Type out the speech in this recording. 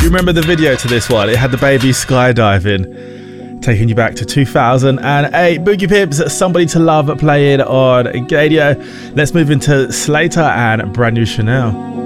you remember the video to this one? It had the baby skydiving, taking you back to 2008. Boogie Pips, Somebody to Love, playing on Gadio. Let's move into Slater and Brand New Chanel.